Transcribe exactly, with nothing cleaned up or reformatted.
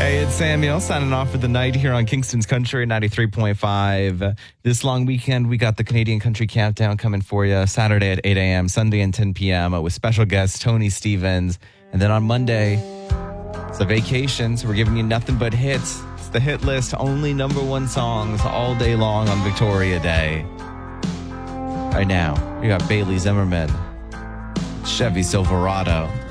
Hey, it's Samuel signing off for the night here on Kingston's Country ninety-three point five. This long weekend, we got the Canadian Country Countdown coming for you Saturday at eight a.m., Sunday at ten p.m. with special guest Tony Stevens. And then on Monday, it's a vacation, so we're giving you nothing but hits. It's the hit list, only number one songs all day long on Victoria Day. Right now, we got Bailey Zimmerman, Chevy Silverado.